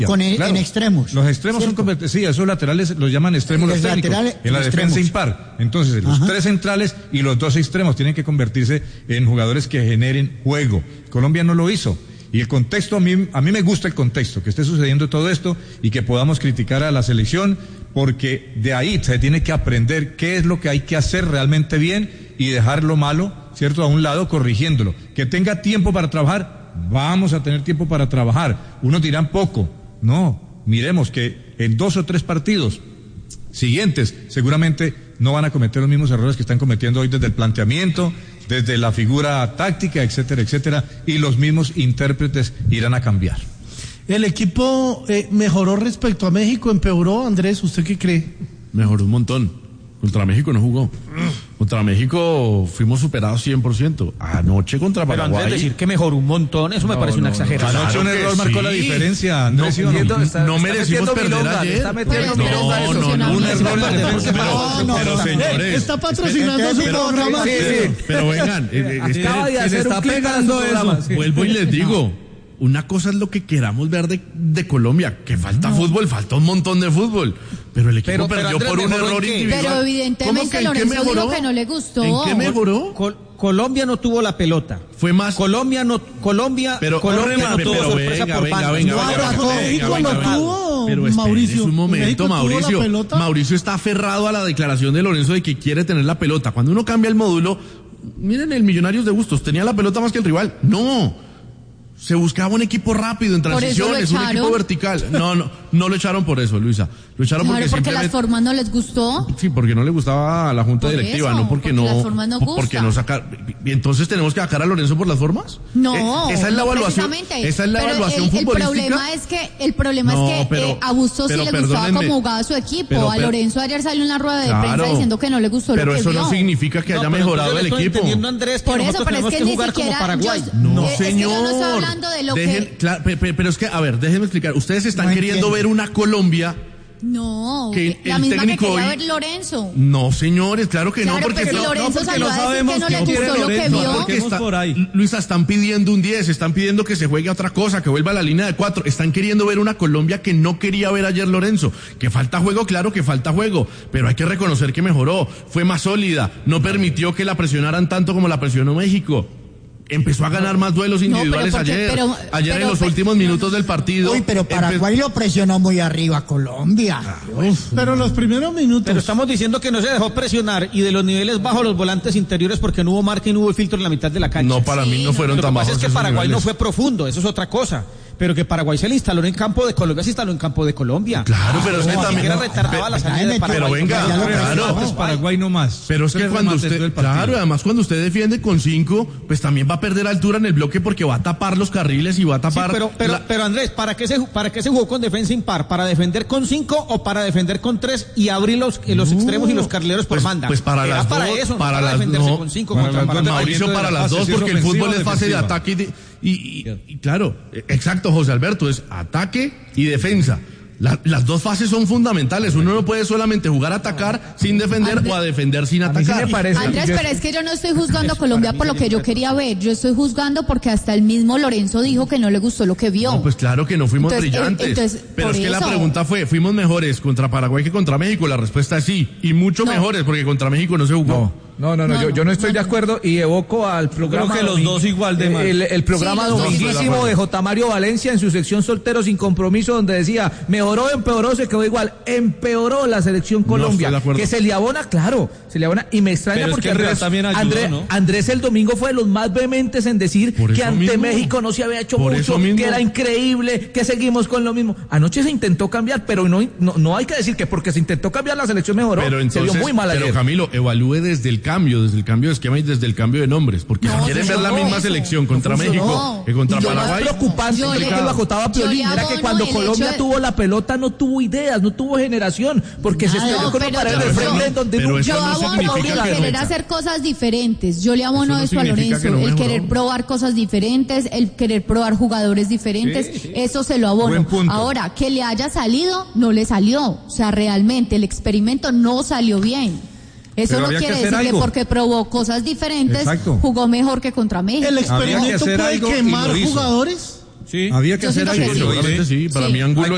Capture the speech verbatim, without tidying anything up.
Con el, claro, en extremos. Los extremos ¿cierto? Son convertidos, sí, esos laterales los llaman extremos los técnicos, laterales, en la extremos. Defensa impar. Entonces, los Ajá. tres centrales y los dos extremos tienen que convertirse en jugadores que generen juego. Colombia no lo hizo. Y el contexto, a mí, a mí me gusta el contexto, que esté sucediendo todo esto y que podamos criticar a la selección, porque de ahí se tiene que aprender qué es lo que hay que hacer realmente bien y dejar lo malo, ¿cierto?, a un lado, corrigiéndolo. Que tenga tiempo para trabajar, vamos a tener tiempo para trabajar. Unos dirán poco. No, miremos que en dos o tres partidos siguientes seguramente no van a cometer los mismos errores que están cometiendo hoy desde el planteamiento, desde la figura táctica, etcétera, etcétera, y los mismos intérpretes irán a cambiar. ¿El equipo eh, mejoró respecto a México? ¿Empeoró, Andrés? ¿Usted qué cree? Mejoró un montón. Contra México no jugó. Contra México fuimos superados cien por ciento. Anoche contra Paraguay. Pero Andrés, decir que mejoró un montón, eso no, me parece no, una exageración. Anoche claro un error marcó sí. la diferencia. Andrés, no, no, no, está, no está merecimos perder milonga, ayer. Está metiendo no, no, no, no, un error en la defensa. No, no, pero, no, señores. Está patrocinando su programa. Sí, sí. Pero vengan, acaba de hacer está pegando eso. Vuelvo y les digo. Una cosa es lo que queramos ver de, de Colombia, que falta no. fútbol, falta un montón de fútbol, pero el equipo pero, perdió pero Andrés, por un error individual. Pero evidentemente Lorenzo dijo que no le gustó. ¿En qué mejoró? Col- Colombia no tuvo la pelota. Fue más. Colombia no, Colombia, pero, Colombia no tuvo pero sorpresa venga, por venga, bandas. venga, no, venga, venga, venga, México venga, no venga, tuvo, pero Mauricio. un momento, México Mauricio. Mauricio está aferrado a la declaración de Lorenzo de que quiere tener la pelota. Cuando uno cambia el módulo, miren el Millonarios de Bustos, tenía la pelota más que el rival. No. Se buscaba un equipo rápido en transiciones, un equipo vertical. No, no, no lo echaron por eso, Luisa. Lo echaron claro, porque, porque simplemente... las formas no les gustó. Sí, porque no le gustaba a la junta por directiva, eso, no porque, porque no, las formas no gusta. porque no sacar. ¿Y entonces tenemos que sacar a Lorenzo por las formas? No, eh, esa es la no evaluación. Esa es la pero evaluación el, futbolística. El problema es que el problema no, es que pero, eh, a Bustos sí le gustaba cómo jugaba su equipo. Pero, pero, a Lorenzo ayer salió en una rueda de claro, prensa diciendo que no le gustó pero lo que eso vio. no significa que no, haya mejorado el equipo. Andrés, por eso, pero es que, que ni jugar siquiera como Paraguay. yo, no, eh, señor. Es que yo no estoy hablando de lo Dejen, que claro, pero, pero es que, a ver, déjenme explicar. Ustedes están no queriendo entiendo. ver una Colombia. No, que la el misma que quería hoy... ver Lorenzo. No, señores, claro que claro, no, porque pero si no, Lorenzo no, salió no a decir que no le gustó lo que vio. Porque está, por ahí. Luisa, están pidiendo un diez, están pidiendo que se juegue a otra cosa, que vuelva a la línea de cuatro, están queriendo ver una Colombia que no quería ver ayer Lorenzo. Que falta juego, claro que falta juego, pero hay que reconocer que mejoró, fue más sólida, no permitió que la presionaran tanto como la presionó México. Empezó a ganar más duelos individuales no, pero porque, ayer. Pero, ayer pero, en los pero, últimos minutos del partido. Uy, pero Paraguay empe... lo presionó muy arriba a Colombia. Ah, uf, pero los primeros minutos. Pero estamos diciendo que no se dejó presionar y de los niveles bajos los volantes interiores porque no hubo marca y no hubo filtro en la mitad de la cancha. No, para sí, mí no fueron no, tan bajos. Lo que pasa es que Paraguay niveles. no fue profundo, eso es otra cosa. Pero que Paraguay se le instaló en campo de Colombia, se instaló en campo de Colombia. Claro, pero es que no, también era retardaba la salida de Paraguay. Pero venga, claro, es Paraguay no más. Pero es que cuando usted, claro, además cuando usted defiende con cinco, pues también va a perder altura en el bloque porque va a tapar los carriles y va a tapar. Sí, pero, pero, la... pero Andrés, ¿para qué se, para qué se jugó con defensa impar? ¿Para defender con cinco o para defender con tres y abrir los, los no. extremos y los carrileros por pues, banda? Pues para era las para dos, eso, para no las para defenderse no, con cinco para contra las, Mauricio, para las dos, porque el fútbol es fase de ataque y, de, y, y, y claro, exacto, José Alberto, es ataque y defensa. La, las dos fases son fundamentales. Uno no puede solamente jugar a atacar sin defender Andrés, o a defender sin atacar. Sí Andrés, pero es que yo no estoy juzgando a Colombia por lo que yo quería ver. Yo estoy juzgando porque hasta el mismo Lorenzo dijo que no le gustó lo que vio. No, pues claro que no fuimos entonces, brillantes. Entonces, pero es que eso. la pregunta fue, ¿fuimos mejores contra Paraguay que contra México? La respuesta es sí. Y mucho no. mejores porque contra México no se jugó. No. No, no, no, no, yo, yo no estoy no, de acuerdo y evoco al programa. Creo que los dos igual de mal. El, el programa sí, dominguísimo de J. Mario Valencia en su sección Soltero sin Compromiso, donde decía, mejoró, empeoró, se quedó igual. Empeoró la selección Colombia. No que se le abona, claro, se le abona. Y me extraña pero porque es que Andrés, también ayudó, Andrés, ¿no? Andrés el domingo fue de los más vehementes en decir que ante mismo, México no se había hecho mucho, que era increíble, que seguimos con lo mismo. Anoche se intentó cambiar, pero no, no, no hay que decir que porque se intentó cambiar la selección mejoró. Pero entonces, se vio muy mal ayer. Pero Camilo, evalúe desde el cambio, desde el cambio de esquema y desde el cambio de nombres, porque no, si quieren ver la misma eso. selección contra no México que contra y Paraguay. Lo más preocupante es que lo acotaba Piolín, era que cuando Colombia de... tuvo la pelota no tuvo ideas, no tuvo generación, porque no, se estrelló con un pared de frente en donde pero no, yo no abono el querer hacer cosas diferentes, yo le abono eso, no eso a Lorenzo, no el querer probar cosas diferentes, el querer probar jugadores diferentes, sí, sí. Eso se lo abono. Ahora, que le haya salido, no le salió, o sea, realmente el experimento no salió bien. Eso pero no quiere decir algo. Que porque probó cosas diferentes, exacto. Jugó mejor que contra México. ¿El experimento puede quemar jugadores? Sí. Había que Yo hacer algo. Sí. Seguramente sí, para sí. mí Angulo